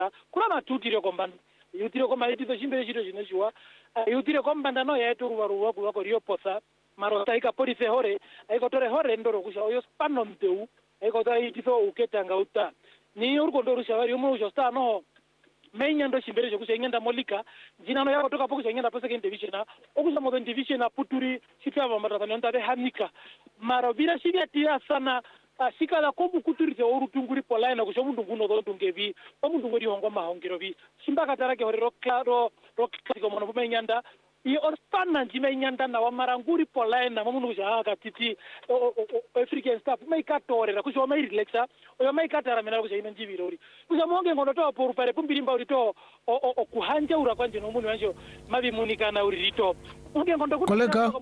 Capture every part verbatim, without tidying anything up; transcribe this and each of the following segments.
kula matutire kombanda yutire koma itizo chimbere chito chinochiwa yutire kombanda no yaito ruwa ruwa kuwa ko rioposa marota ika police hore aiko tore hore ndoro kusha oyo spano mteu aiko tore itizo uketanga uta ni urko ndoro shawari umu ujo sta no menya ndo chimbere chokusha ingenda molika jina no yako toka pokusha ingenda pesa kende division okusha mo division na puturi chitava marata nonda de hanika mara bila shibia tia sana sikala kobu kuturize orutunguri polaina kusho mundu nguno do tungevi omundu ngori hongwa mahongero vi simbaka tarake hore roklaro roklaro mono bumenyanda i ospana njime nyanda na wamaranguri polaina momundu kusha titi African staff maika torera kusho mai relaxa oyo maika tara mena kusha ina njibirori kusha monge ngono to poru pare pumbirimba urito okuhanja ura kwanje no mundu wanjo mabi munikana urito monge ngondo koleka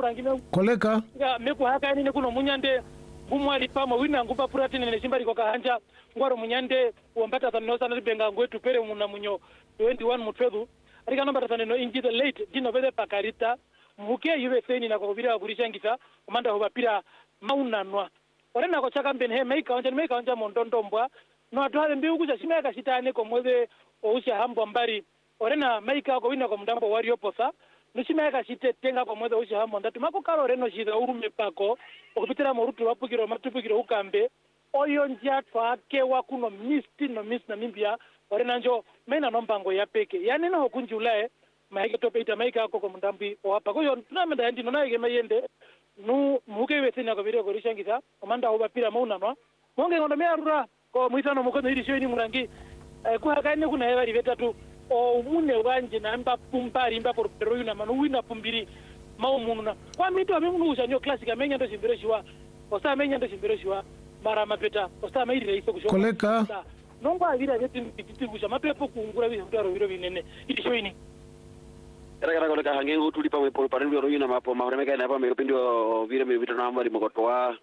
koleka ya meku haka ni kuno munyande kumwali pamo wina ngupa purati nene chimbari kwa kahanja ngwaro munyande uambata tano sana ribenga ngwetu pere muna munyo twenty-one mutwedu arika namba tano inji the late dino bede pakarita muke yuwe seni na kokubira kurishangita komanda hobapira maunanwa orena ko chaka mben he meika onja meika onja mondondombwa no atwale mbiu kuja shimeka shitane ko mweze ousha hambo mbari orena meika ko wina ko mndambo wario posa nushimeka shite tenga ko mweze ousha hambo ndatu mako karo reno shida urume pako okupitira morutu wapukiro matupukiro ukambe oyo njia twake wakuno misti no misti na mimbia orena njo mena nombango ya peke yani no kunjulae maike tope ita maike ako ko mndambi oapa ko yo tunamenda yandi no naike mayende nu muke wesena ko biro ko rishangisa komanda ho bapira maunanwa monge ngondo mearura ko muisano mukono iri shweni murangi ku hakane kuna evari vetatu o mune wanje namba pumpari mba por pero yuna manu wina pumbiri maumuna kwa mito amemunu ushanyo classic amenya ndo shimbere shiwa osa amenya ndo shimbere shiwa mara mapeta osa mairi reiso kusho koleka nongo avira veti mpiti kusha mapepo kuungura visi mtaro viro vinene iri shweni era gara koleka hange utuli pa por parin viro yuna mapo mahore meka na pa me pindio vire me vito na mari mokoto wa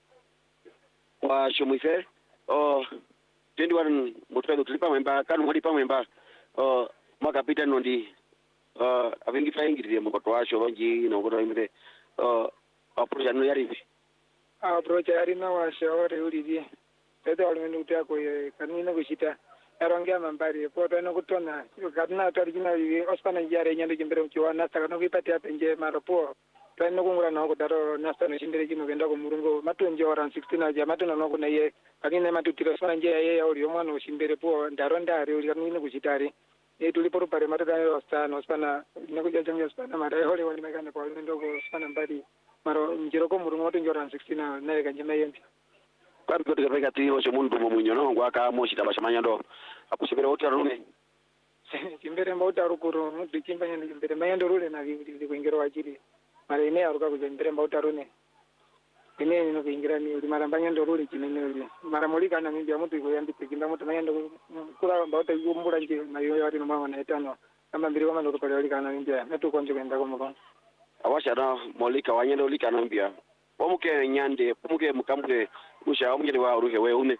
wa shomuife o twenty-one mutwedo tulipa memba kanu ngodi pa memba o makapita nondi uh avingi faingirire mokoto washo vanji no ngoto imbe uh approach anu yari approach yari na washo ore uridi edo almenu utako kanina kushita arongia mambari poto no kutona kadna tarjina ospana yare nyande jimbere mkiwa nasta kanu vipati apenje maropo tano kungura no kudaro nasta no jimbere jino genda ko murungo matonje oran sixteen aja matona no kuna ye kanine matutira ospana nje ye ori omwana oshimbere po ndaronda ari uri kanine kushitari e tuliporo pare matata ostano ospana nakuja janga ospana mara hole wali megane ko ndo ko ospana mbari maro njiro ko murungo matonje oran sixteen na kanje mayembi kwa mko tukapeka tiro cho mundu mumunyo no ngwa ka moshi tabashamanya ndo akusibere oti arume jimbere mbauta rukuru mudu chimbanya jimbere mayando rule na vivili kuingero wajiri mara ine aruka kujimbere mbauta rune ine no kuingira ni uli mara mbanya ndo rule chinene uli mara mulika na mimbi mutu ko yandi pekinda mutu mayando kula mbauta yumbura nje na yo yari no mama na etano kama mbiri kama ndo ko pale kana mimbi metu konje kwenda ko mko awasha na molika wanyendo ulika na mbia omuke nyande omuke mukambure usha omugeni wa uruhe we une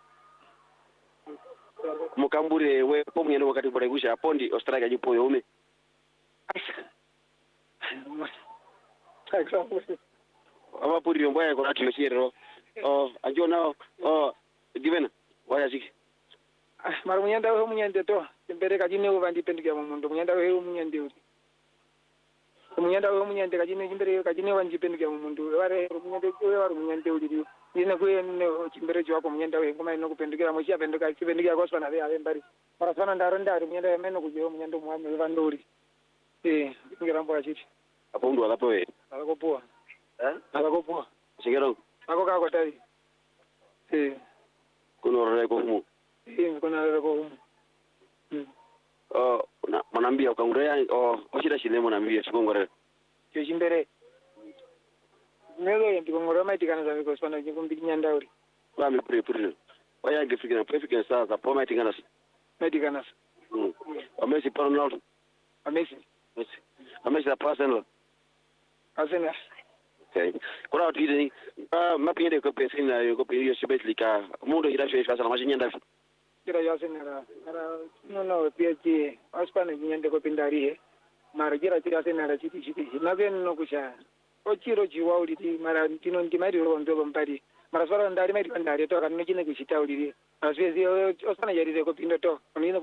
mukambure we pomugeni wakati bora gusha pondi australia jupo yo ume aba puri mbaya ko ati mesiro oh ajona oh divena waya siki mara munyanda we munyande to mbere kajine ubandi pendiga mundu munyanda we munyande uri munyanda we munyande kajine jimbere kajine wanji pendiga mundu ware munyande we ware munyande uri ine kuye ne chimbere chwako munyanda we ngoma ino kupendiga moshi apendiga kipendiga kwa sana ya mbari mara sana ndaro ndaro munyanda meno kujo munyanda muame vandori eh ngirambo achiti apo ndo akapo we akapoa eh akapoa sigero ako kako tai eh kuno rere ko mu eh kuno rere ko mu mm oh na manambia ukangurea oh oshira shile manambia chikongore cyo chimbere melo yenti kongora maiti kana zavi ko spana jikumbi nyanda uri ba me pre pre oya gefikira prefikira sa za po maiti kana maiti kana mm amesi Ronaldo amesi amesi amesi la Arsenal Arsenal okay kora tidi ah mapinde ko pesina yo ko pili yo sibetlika mundo ira shwe fasa la majinyanda kira yo Arsenal ara no no P S G ospana nyande ko pindari mara kira kira Arsenal chiti chiti na ben no kusha ochiro jiwa uliti mara tino ndimari ro ndo mbari marasara ndari mai ndari to kanino chine kuchita uliri aswezi osana yarire kopinda to onino